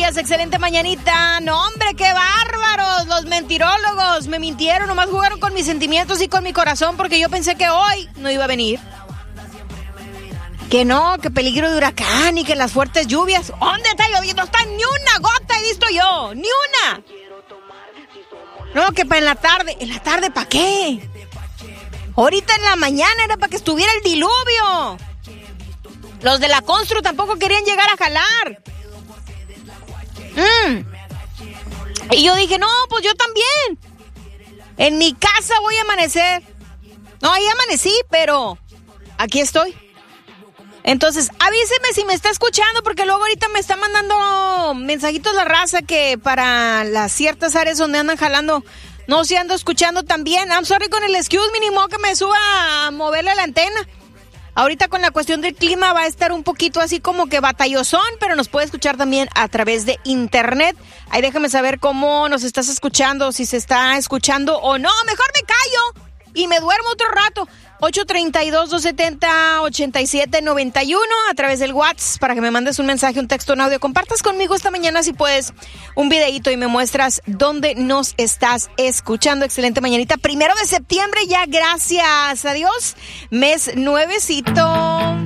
días, excelente mañanita. No, hombre, qué bárbaros, los mentirólogos. Me mintieron, nomás jugaron con mis sentimientos y con mi corazón porque yo pensé que hoy no iba a venir. Que no, que peligro de huracán y que las fuertes lluvias. ¿Dónde está lloviendo? No está ni una gota, he visto yo, ni una. No, que para en la tarde, ¿para qué? Ahorita en la mañana era para que estuviera el diluvio. Los de la Constru tampoco querían llegar a jalar. Y yo dije, no, pues yo también. En mi casa voy a amanecer. No, ahí amanecí, pero aquí estoy. Entonces, avíseme si me está escuchando, porque luego ahorita me está mandando mensajitos la raza que para las ciertas áreas donde andan jalando, no se ando escuchando también. I'm sorry con el excuse me, ni modo que me suba a moverle la antena. Ahorita con la cuestión del clima va a estar un poquito así como que batallosón, pero nos puede escuchar también a través de internet. Ahí déjame saber cómo nos estás escuchando, si se está escuchando o no. Mejor me callo y me duermo otro rato. 832-270-8791 a través del WhatsApp para que me mandes un mensaje, un texto, un audio. Compartas conmigo esta mañana si puedes un videíto y me muestras dónde nos estás escuchando. Excelente mañanita. 1 de septiembre ya, gracias a Dios. Mes nuevecito.